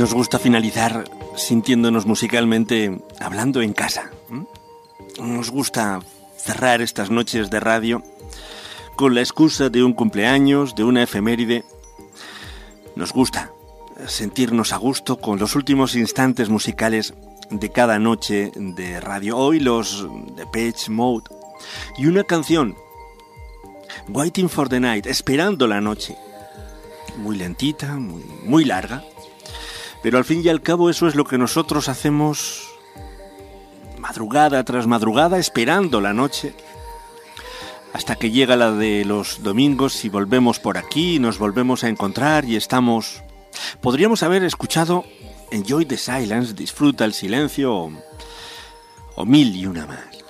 Nos gusta finalizar sintiéndonos musicalmente hablando en casa. Nos gusta cerrar estas noches de radio con la excusa de un cumpleaños, de una efeméride. Nos gusta sentirnos a gusto con los últimos instantes musicales de cada noche de radio. Hoy los Depeche Mode y una canción, Waiting for the Night, esperando la noche. Muy lentita, muy larga. Pero al fin y al cabo eso es lo que nosotros hacemos madrugada tras madrugada, esperando la noche, hasta que llega la de los domingos y volvemos por aquí, nos volvemos a encontrar y estamos... Podríamos haber escuchado Enjoy the Silence, disfruta el silencio, o mil y una más.